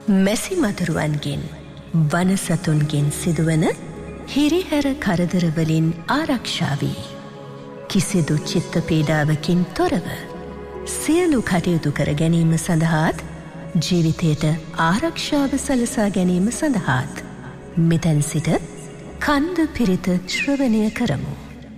මැසි මදුරුවන්ගෙන් වනසතුන්ගෙන් සිදුවන හිරිහැර කරදරවලින් ආරක්ෂාවී කිසිදු චිත්ත පීඩාවකින් තොරව සියලු කටයුතු කර ගැනීම සඳහාත් ජීවිතයට ආරක්ෂාව සලසා ගැනීම සඳහාත් මෙතැන් සිට කන්ද පිරිත ශ්‍රවණය කරමු.